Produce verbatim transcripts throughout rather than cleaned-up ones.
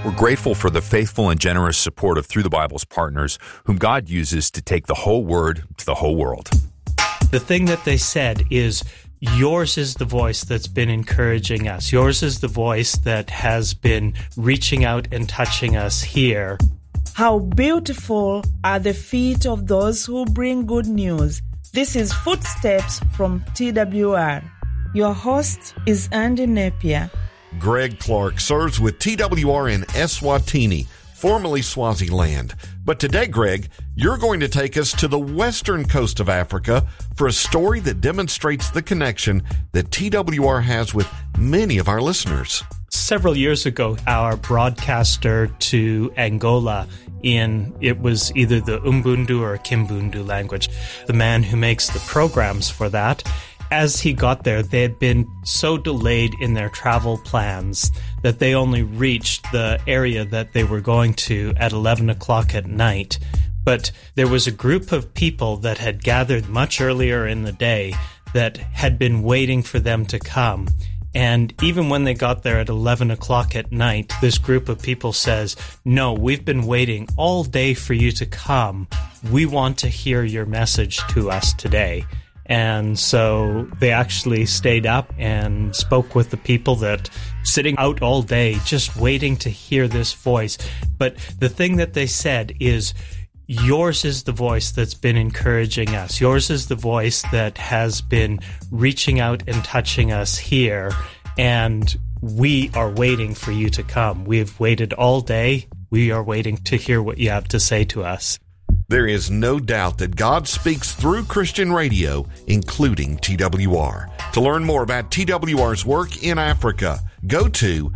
We're grateful for the faithful and generous support of Through the Bible's partners, whom God uses to take the whole Word to the whole world. The thing that they said is, yours is the voice that's been encouraging us. Yours is the voice that has been reaching out and touching us here. How beautiful are the feet of those who bring good news. This is Footsteps from T W R. Your host is Andy Napier. Greg Clark serves with T W R in Eswatini, formerly Swaziland. But today, Greg, you're going to take us to the western coast of Africa for a story that demonstrates the connection that T W R has with many of our listeners. Several years ago, our broadcaster to Angola in, it was either the Umbundu or Kimbundu language, the man who makes the programs for that, as he got there, they had been so delayed in their travel plans that they only reached the area that they were going to at eleven o'clock at night. But there was a group of people that had gathered much earlier in the day that had been waiting for them to come. And even when they got there at eleven o'clock at night, this group of people says, "No, we've been waiting all day for you to come. We want to hear your message to us today." And so they actually stayed up and spoke with the people that sitting out all day, just waiting to hear this voice. But the thing that they said is, yours is the voice that's been encouraging us. Yours is the voice that has been reaching out and touching us here. And we are waiting for you to come. We've waited all day. We are waiting to hear what you have to say to us. There is no doubt that God speaks through Christian radio, including T W R. To learn more about T W R's work in Africa, go to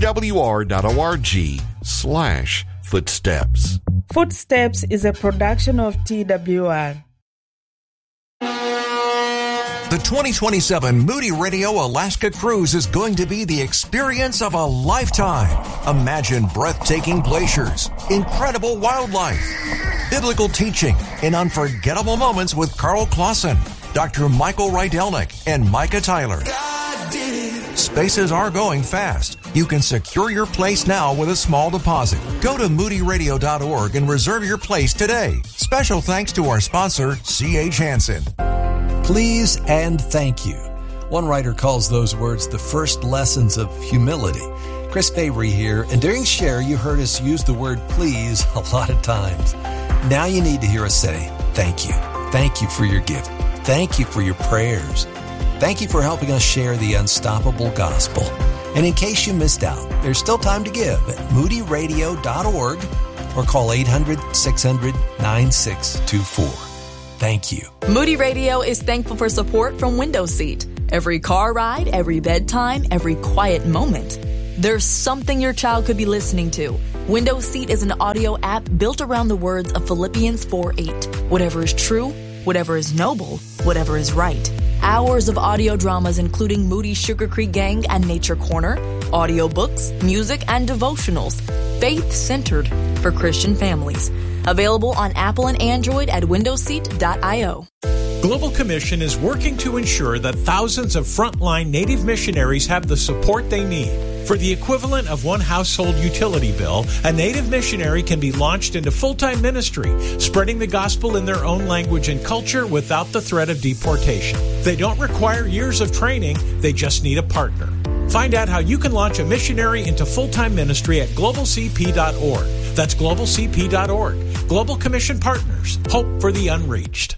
twr.org slash footsteps. Footsteps is a production of T W R. The twenty twenty-seven Moody Radio Alaska Cruise is going to be the experience of a lifetime. Imagine breathtaking glaciers, incredible wildlife, biblical teaching, and unforgettable moments with Carl Clausen, Doctor Michael Rydelnik, and Micah Tyler. Spaces are going fast. You can secure your place now with a small deposit. Go to moody radio dot org and reserve your place today. Special thanks to our sponsor, C H Hansen. Please and thank you. One writer calls those words the first lessons of humility. Chris Fabry here, and during Share, you heard us use the word please a lot of times. Now you need to hear us say thank you. Thank you for your gift. Thank you for your prayers. Thank you for helping us share the unstoppable gospel. And in case you missed out, there's still time to give at moody radio dot org or call eight hundred, six hundred, nine six two four. Thank you. Moody Radio is thankful for support from Window Seat. Every car ride, every bedtime, every quiet moment. There's something your child could be listening to. Window Seat is an audio app built around the words of Philippians four eight. Whatever is true, whatever is noble, whatever is right. Hours of audio dramas including Moody's Sugar Creek Gang and Nature Corner, audiobooks, music, and devotionals. Faith-centered for Christian families. Available on Apple and Android at window seat dot io. Global Commission is working to ensure that thousands of frontline Native missionaries have the support they need. For the equivalent of one household utility bill, a Native missionary can be launched into full-time ministry, spreading the gospel in their own language and culture without the threat of deportation. They don't require years of training, they just need a partner. Find out how you can launch a missionary into full-time ministry at global c p dot org. That's global c p dot org. Global Commission Partners. Hope for the unreached.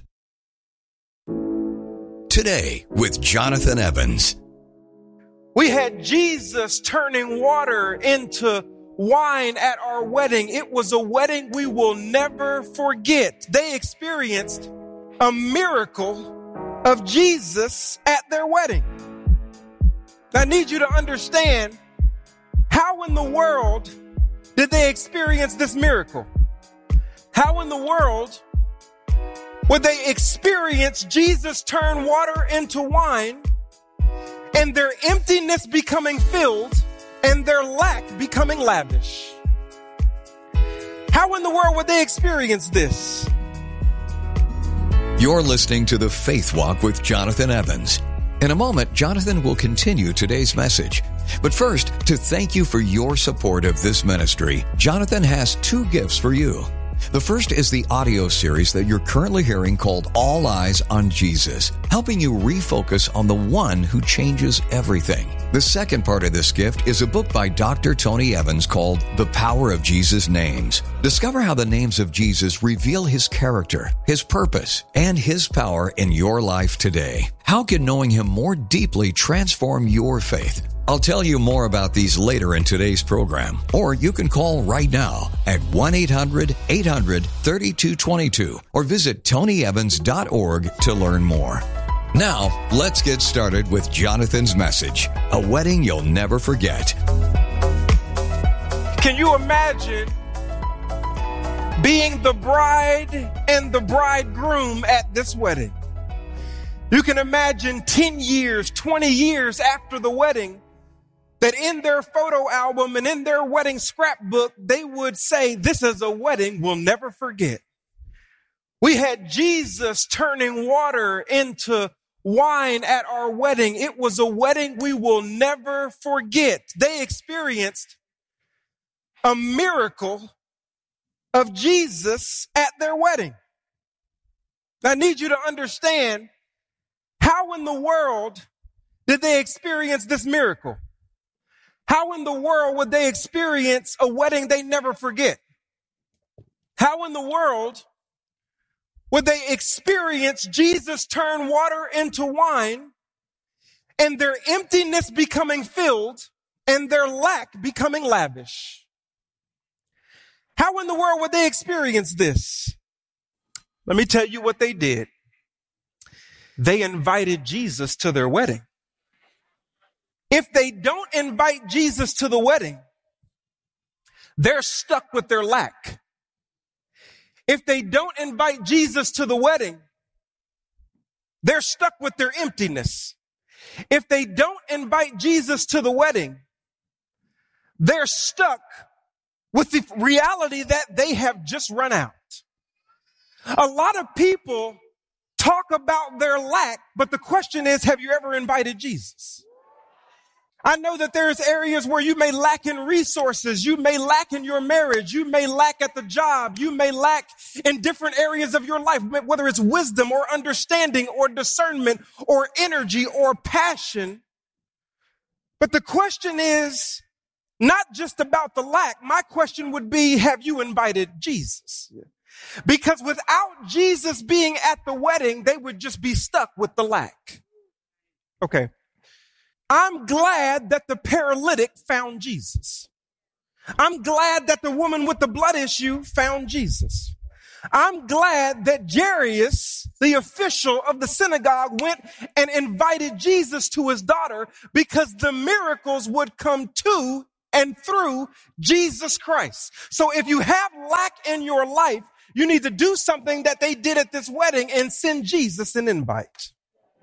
Today with Jonathan Evans. We had Jesus turning water into wine at our wedding. It was a wedding we will never forget. They experienced a miracle of Jesus at their wedding. I need you to understand, how in the world did they experience this miracle? How in the world would they experience Jesus turn water into wine and their emptiness becoming filled and their lack becoming lavish? How in the world would they experience this? You're listening to The Faith Walk with Jonathan Evans. In a moment, Jonathan will continue today's message. But first, to thank you for your support of this ministry, Jonathan has two gifts for you. The first is the audio series that you're currently hearing called All Eyes on Jesus, helping you refocus on the one who changes everything. The second part of this gift is a book by Doctor Tony Evans called The Power of Jesus' Names. Discover how the names of Jesus reveal his character, his purpose, and his power in your life today. How can knowing him more deeply transform your faith? I'll tell you more about these later in today's program, or you can call right now at one eight hundred eight hundred thirty-two twenty-two or visit tony evans dot org to learn more. Now, let's get started with Jonathan's message, a wedding you'll never forget. Can you imagine being the bride and the bridegroom at this wedding? You can imagine ten years, twenty years after the wedding, that in their photo album and in their wedding scrapbook, they would say, this is a wedding we'll never forget. We had Jesus turning water into wine at our wedding. It was a wedding we will never forget. They experienced a miracle of Jesus at their wedding. I need you to understand, how in the world did they experience this miracle? How in the world would they experience a wedding they never forget? How in the world would they experience Jesus turn water into wine and their emptiness becoming filled and their lack becoming lavish? How in the world would they experience this? Let me tell you what they did. They invited Jesus to their wedding. If they don't invite Jesus to the wedding, they're stuck with their lack. If they don't invite Jesus to the wedding, they're stuck with their emptiness. If they don't invite Jesus to the wedding, they're stuck with the reality that they have just run out. A lot of people talk about their lack, but the question is, have you ever invited Jesus? I know that there's areas where you may lack in resources. You may lack in your marriage. You may lack at the job. You may lack in different areas of your life, whether it's wisdom or understanding or discernment or energy or passion. But the question is not just about the lack. My question would be, have you invited Jesus? Because without Jesus being at the wedding, they would just be stuck with the lack. Okay. I'm glad that the paralytic found Jesus. I'm glad that the woman with the blood issue found Jesus. I'm glad that Jairus, the official of the synagogue, went and invited Jesus to his daughter, because the miracles would come to and through Jesus Christ. So if you have lack in your life, you need to do something that they did at this wedding and send Jesus an invite.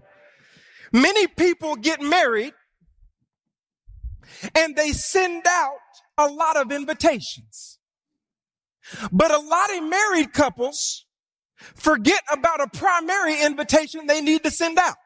Many people get married and they send out a lot of invitations. But a lot of married couples forget about a primary invitation they need to send out.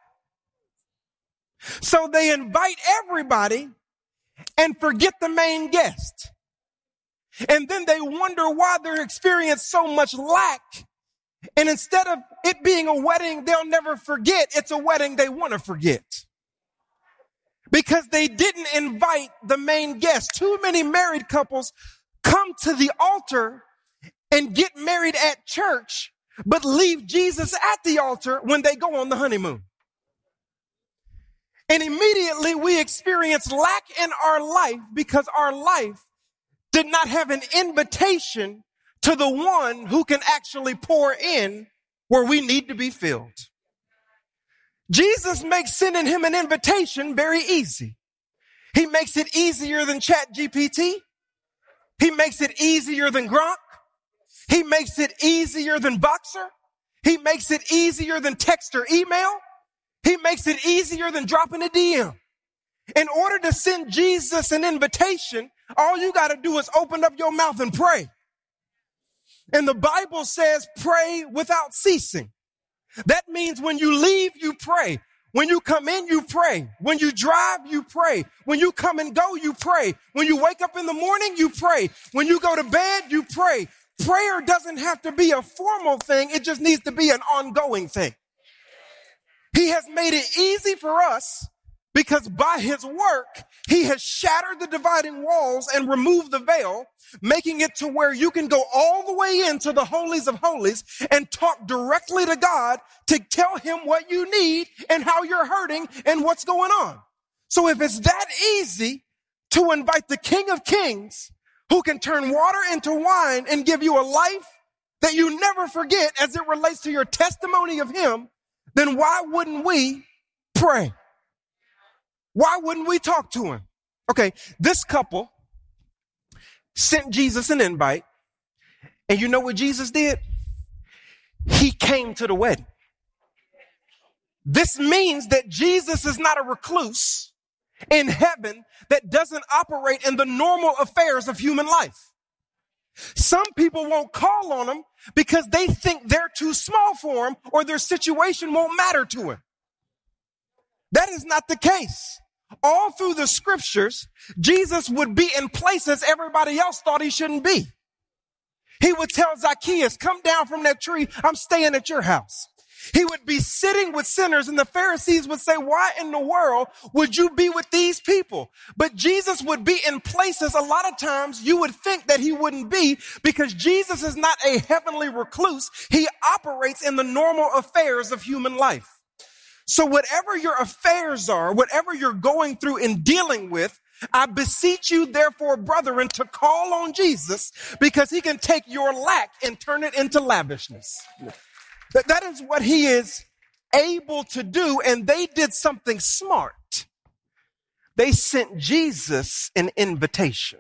So they invite everybody and forget the main guest. And then they wonder why they're experiencing so much lack. And instead of it being a wedding they'll never forget, it's a wedding they want to forget. Because they didn't invite the main guest. Too many married couples come to the altar and get married at church, but leave Jesus at the altar when they go on the honeymoon. And immediately we experience lack in our life because our life did not have an invitation to the one who can actually pour in where we need to be filled. Jesus makes sending him an invitation very easy. He makes it easier than Chat G P T. He makes it easier than Gronk. He makes it easier than Boxer. He makes it easier than text or email. He makes it easier than dropping a D M. In order to send Jesus an invitation, all you got to do is open up your mouth and pray. And the Bible says pray without ceasing. That means when you leave, you pray. When you come in, you pray. When you drive, you pray. When you come and go, you pray. When you wake up in the morning, you pray. When you go to bed, you pray. Prayer doesn't have to be a formal thing. It just needs to be an ongoing thing. He has made it easy for us because by his work, he has shattered the dividing walls and removed the veil, making it to where you can go all the way into the holies of holies and talk directly to God to tell him what you need and how you're hurting and what's going on. So if it's that easy to invite the King of Kings who can turn water into wine and give you a life that you never forget as it relates to your testimony of him, then why wouldn't we pray? Why wouldn't we talk to him? Okay, this couple sent Jesus an invite, and you know what Jesus did? He came to the wedding. This means that Jesus is not a recluse in heaven that doesn't operate in the normal affairs of human life. Some people won't call on him because they think they're too small for him or their situation won't matter to him. That is not the case. All through the scriptures, Jesus would be in places everybody else thought he shouldn't be. He would tell Zacchaeus, come down from that tree. I'm staying at your house. He would be sitting with sinners, and the Pharisees would say, why in the world would you be with these people? But Jesus would be in places a lot of times you would think that he wouldn't be, because Jesus is not a heavenly recluse. He operates in the normal affairs of human life. So whatever your affairs are, whatever you're going through and dealing with, I beseech you, therefore, brethren, to call on Jesus, because he can take your lack and turn it into lavishness. That, that is what he is able to do. And they did something smart. They sent Jesus an invitation.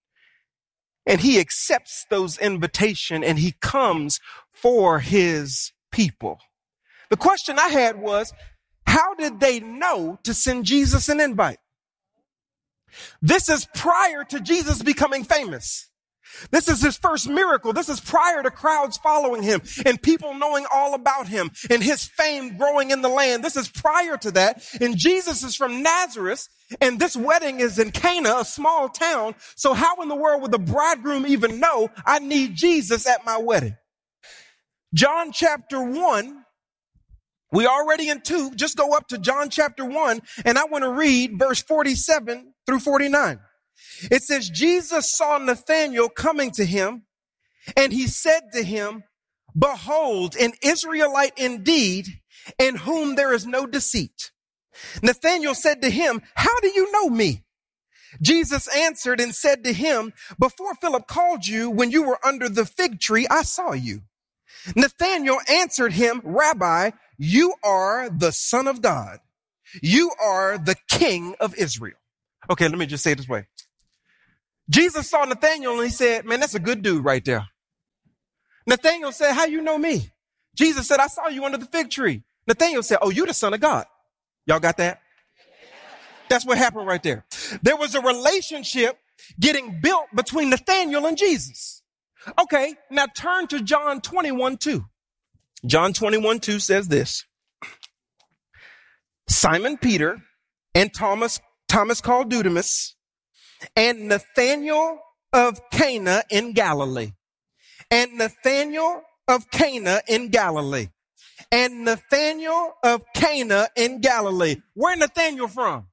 And he accepts those invitations and he comes for his people. The question I had was, how did they know to send Jesus an invite? This is prior to Jesus becoming famous. This is his first miracle. This is prior to crowds following him and people knowing all about him and his fame growing in the land. This is prior to that. And Jesus is from Nazareth, and this wedding is in Cana, a small town. So how in the world would the bridegroom even know I need Jesus at my wedding? John chapter one, we already in two, just go up to John chapter one, and I want to read verse forty-seven through forty-nine. It says, Jesus saw Nathanael coming to him, and he said to him, behold, an Israelite indeed, in whom there is no deceit. Nathanael said to him, how do you know me? Jesus answered and said to him, before Philip called you, when you were under the fig tree, I saw you. Nathanael answered him, Rabbi, you are the Son of God. You are the King of Israel. Okay, let me just say it this way. Jesus saw Nathanael and he said, man, that's a good dude right there. Nathanael said, how you know me? Jesus said, I saw you under the fig tree. Nathanael said, oh, you're the Son of God. Y'all got that? That's what happened right there. There was a relationship getting built between Nathanael and Jesus. Okay, now turn to John twenty-one two. John twenty-one two says this. Simon Peter and Thomas, Thomas called Didymus, and Nathanael of Cana in Galilee. And Nathanael of Cana in Galilee. And Nathanael of Cana in Galilee. Where Nathanael from?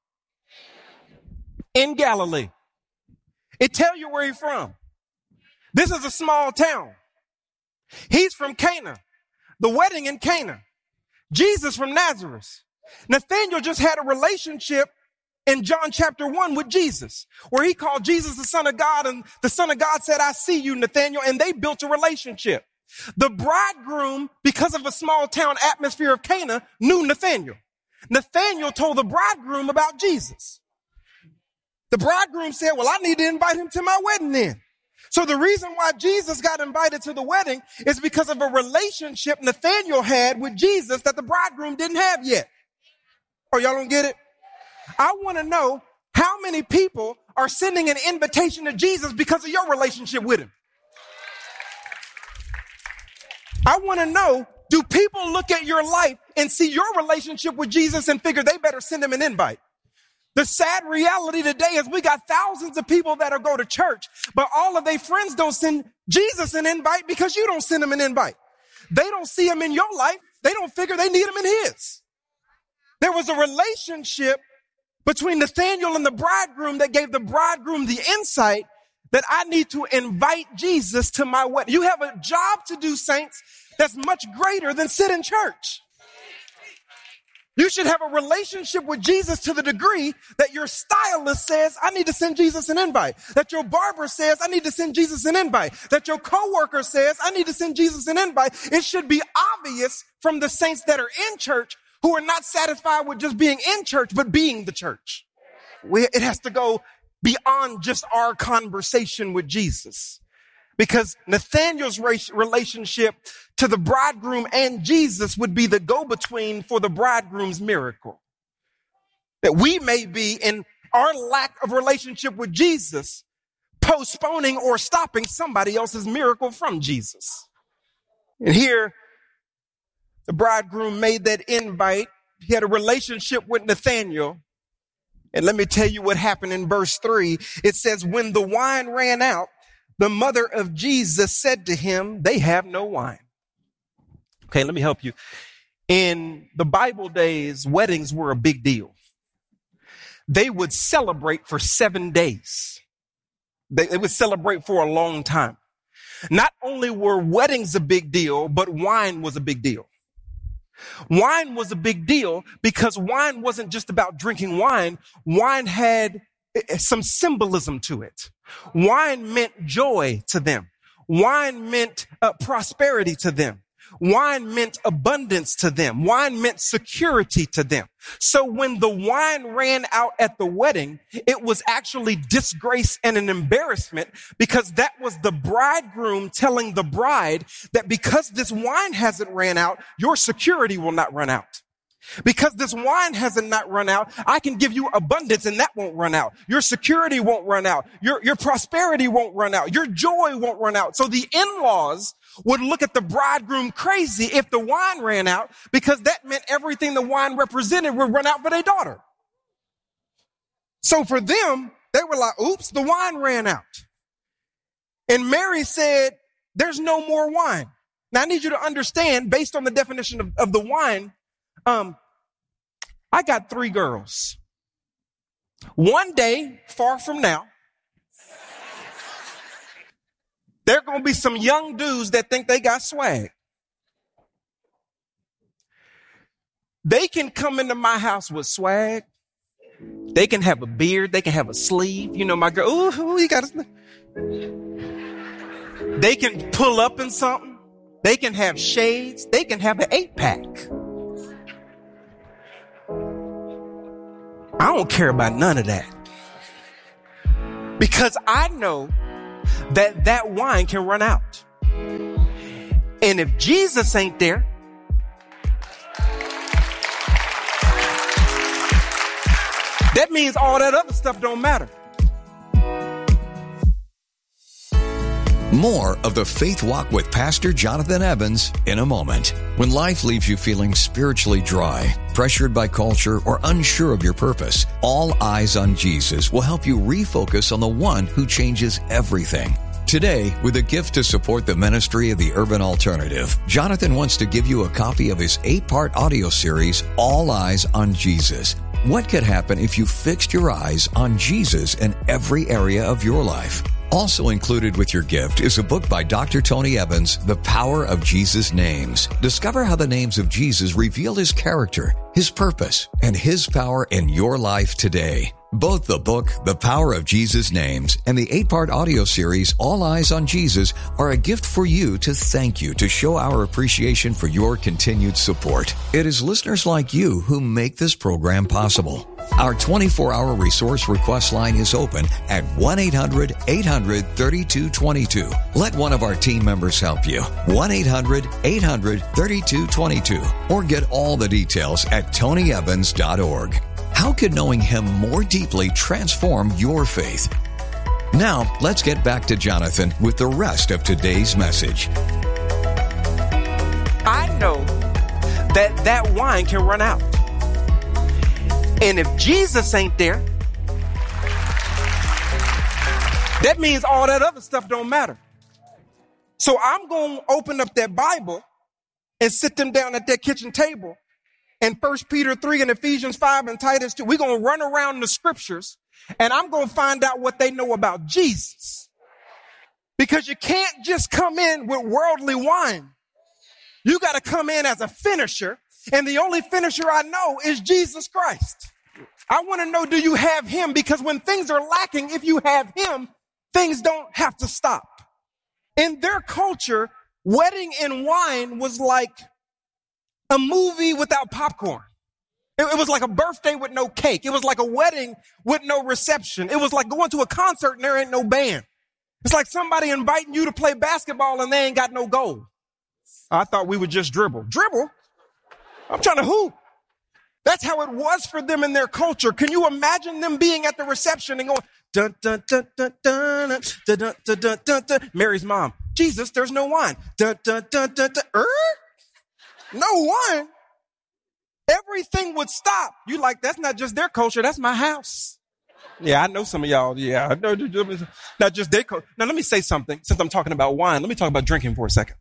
In Galilee. It tell you where he's from. This is a small town. He's from Cana. The wedding in Cana. Jesus from Nazareth. Nathanael just had a relationship in John chapter one with Jesus, where he called Jesus the Son of God, and the Son of God said, I see you, Nathanael, and they built a relationship. The bridegroom, because of a small town atmosphere of Cana, knew Nathanael. Nathanael told the bridegroom about Jesus. The bridegroom said, well, I need to invite him to my wedding then. So the reason why Jesus got invited to the wedding is because of a relationship Nathanael had with Jesus that the bridegroom didn't have yet. Oh, y'all don't get it? I want to know how many people are sending an invitation to Jesus because of your relationship with him. I want to know Do people look at your life and see your relationship with Jesus and figure they better send him an invite? The sad reality today is we got thousands of people that'll go to church, but all of their friends don't send Jesus an invite because you don't send him an invite. They don't see him in your life. They don't figure they need him in his. There was a relationship between Nathanael and the bridegroom that gave the bridegroom the insight that I need to invite Jesus to my wedding. You have a job to do, saints, that's much greater than sit in church. You should have a relationship with Jesus to the degree that your stylist says, I need to send Jesus an invite. That your barber says, I need to send Jesus an invite. That your coworker says, I need to send Jesus an invite. It should be obvious from the saints that are in church who are not satisfied with just being in church, but being the church. We, it has to go beyond just our conversation with Jesus. Because Nathanael's relationship to the bridegroom and Jesus would be the go-between for the bridegroom's miracle. That we may be, in our lack of relationship with Jesus, postponing or stopping somebody else's miracle from Jesus. And here, the bridegroom made that invite. He had a relationship with Nathanael. And let me tell you what happened in verse three. It says, when the wine ran out, the mother of Jesus said to him, they have no wine. Okay, let me help you. In the Bible days, weddings were a big deal. They would celebrate for seven days. They, they would celebrate for a long time. Not only were weddings a big deal, but wine was a big deal. Wine was a big deal because wine wasn't just about drinking wine. Wine had some symbolism to it. Wine meant joy to them. Wine meant uh, prosperity to them. Wine meant abundance to them. Wine meant security to them. So when the wine ran out at the wedding, it was actually disgrace and an embarrassment because that was the bridegroom telling the bride that because this wine hasn't ran out, your security will not run out. Because this wine hasn't not run out, I can give you abundance and that won't run out. Your security won't run out. Your, your prosperity won't run out. Your joy won't run out. So the in-laws would look at the bridegroom crazy if the wine ran out because that meant everything the wine represented would run out for their daughter. So for them, they were like, oops, the wine ran out. And Mary said, there's no more wine. Now I need you to understand, based on the definition of, of the wine, Um, I got three girls. One day, far from now, there are going to be some young dudes that think they got swag. They can come into my house with swag. They can have a beard. They can have a sleeve. You know, my girl, ooh, ooh you got to. They can pull up in something. They can have shades. They can have an eight pack. I don't care about none of that. Because I know that that wine can run out. And if Jesus ain't there, that means all that other stuff don't matter. More of the Faith Walk with Pastor Jonathan Evans in a moment. When life leaves you feeling spiritually dry, pressured by culture, or unsure of your purpose, All Eyes on Jesus will help you refocus on the one who changes everything. Today, with a gift to support the ministry of the Urban Alternative, Jonathan wants to give you a copy of his eight-part audio series, All Eyes on Jesus. What could happen if you fixed your eyes on Jesus in every area of your life? Also included with your gift is a book by Doctor Tony Evans, The Power of Jesus' Names. Discover how the names of Jesus reveal his character, his purpose, and his power in your life today. Both the book, The Power of Jesus' Names, and the eight-part audio series, All Eyes on Jesus, are a gift for you to thank you to show our appreciation for your continued support. It is listeners like you who make this program possible. Our twenty-four hour resource request line is open at one eight hundred eight hundred thirty-two twenty-two. Let one of our team members help you. one eight hundred eight hundred thirty-two twenty-two. Or get all the details at tony evans dot org. How could knowing him more deeply transform your faith? Now, let's get back to Jonathan with the rest of today's message. I know that that wine can run out. And if Jesus ain't there, that means all that other stuff don't matter. So I'm going to open up that Bible and sit them down at that kitchen table. And First Peter three and Ephesians five and Titus two, we're going to run around the scriptures and I'm going to find out what they know about Jesus. Because you can't just come in with worldly wine. You got to come in as a finisher. And the only finisher I know is Jesus Christ. I want to know, do you have him? Because when things are lacking, if you have him, things don't have to stop. In their culture, wedding and wine was like a movie without popcorn. It, it was like a birthday with no cake. It was like a wedding with no reception. It was like going to a concert and there ain't no band. It's like somebody inviting you to play basketball and they ain't got no goal. I thought we would just dribble. Dribble? I'm trying to hoop. That's how it was for them in their culture. Can you imagine them being at the reception and going, dun, dun, dun, dun, dun, dun, dun, dun, dun, dun, dun, dun. Mary's mom, Jesus, there's no wine. Dun, dun, dun, dun, dun. Er? No wine? Everything would stop. You like, that's not just their culture, that's my house. Yeah, I know some of y'all. Yeah, I know. Not just their culture. Now, let me say something. Since I'm talking about wine, let me talk about drinking for a second.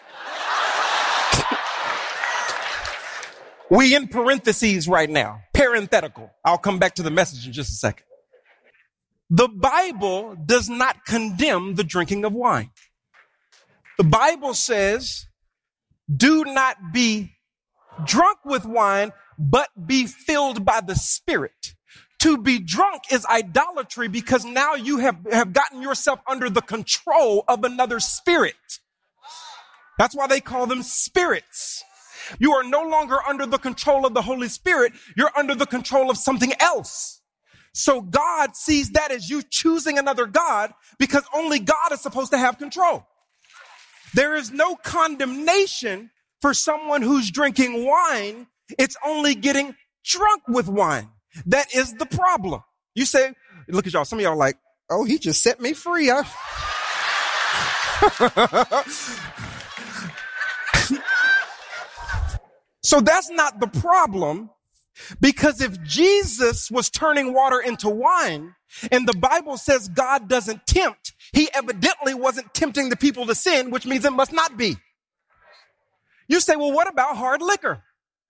We in parentheses right now. Parenthetical. I'll come back to the message in just a second. The Bible does not condemn the drinking of wine. The Bible says, do not be drunk with wine, but be filled by the Spirit. To be drunk is idolatry because now you have, have gotten yourself under the control of another spirit. That's why they call them spirits. You are no longer under the control of the Holy Spirit. You're under the control of something else. So God sees that as you choosing another God because only God is supposed to have control. There is no condemnation for someone who's drinking wine. It's only getting drunk with wine. That is the problem. You say, look at y'all. Some of y'all are like, oh, he just set me free. I... So that's not the problem, because if Jesus was turning water into wine and the Bible says God doesn't tempt, he evidently wasn't tempting the people to sin, which means it must not be. You say, well, what about hard liquor?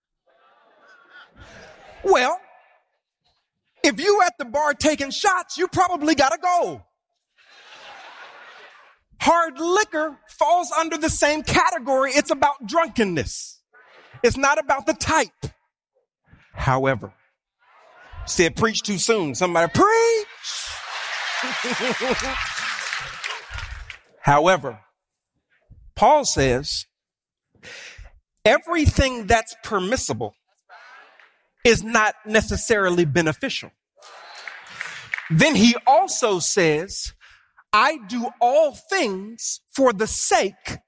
Well, if you at the bar taking shots, you probably got to go. Hard liquor falls under the same category. It's about drunkenness. It's not about the type. However, said preach too soon. Somebody preach. However, Paul says everything that's permissible is not necessarily beneficial. Then he also says, I do all things for the sake